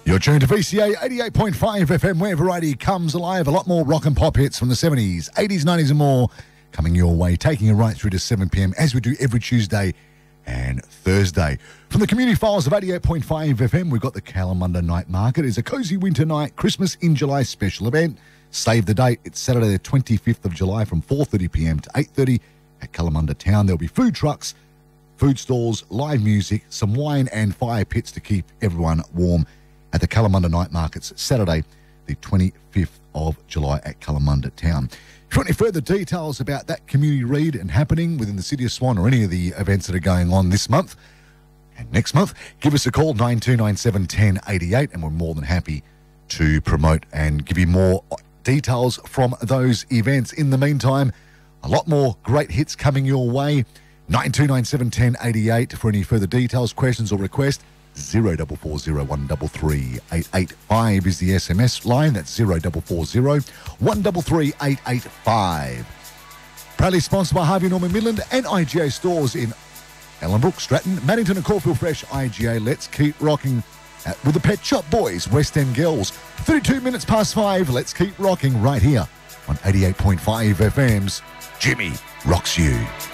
You're tuned to VCA 88.5 FM, where variety comes alive. A lot more rock and pop hits from the 70s, 80s, 90s and more coming your way, taking you right through to 7 p.m, as we do every Tuesday and Thursday. From the community files of 88.5 FM, we've got the Kalamunda Night Market. It's a cosy winter night, Christmas in July special event. Save the date. It's Saturday the 25th of July from 4:30 p.m. to 8:30 at Kalamunda Town. There'll be food trucks, food stalls, live music, some wine and fire pits to keep everyone warm at the Kalamunda Night Markets, Saturday the 25th of July at Kalamunda Town. If you want any further details about that community read and happening within the City of Swan or any of the events that are going on this month and next month, give us a call, 9297 1088, and we're more than happy to promote and give you more details from those events. In the meantime, a lot more great hits coming your way. 9297 1088 for any further details, questions or requests. 0440 133 885 is the SMS line. That's 0440 133 885. Proudly sponsored by Harvey Norman Midland and IGA stores in Ellenbrook, Stratton, Maddington and Caulfield Fresh. IGA, let's keep rocking with the Pet Shop Boys, West End Girls. 32 minutes past 5. Let's keep rocking right here on 88.5 FM's Jimmy Rocks You.